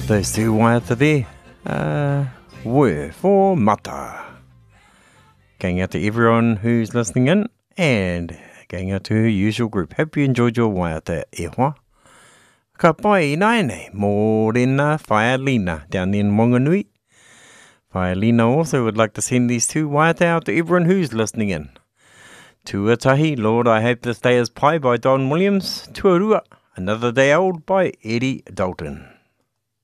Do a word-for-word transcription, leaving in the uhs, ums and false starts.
Those two waiata there uh, were for mata. Going out to everyone who's listening in and going out to her usual group. Hope you enjoyed your waiata e hoa. Ka pai nai nei, mō rena Whaelina down in Wanganui. Whaelina also would like to send these two waiata out to everyone who's listening in. Tuatahi, Lord, I hope this day is pai by Don Williams. Tuarua, Another Day Old by Eddie Dalton.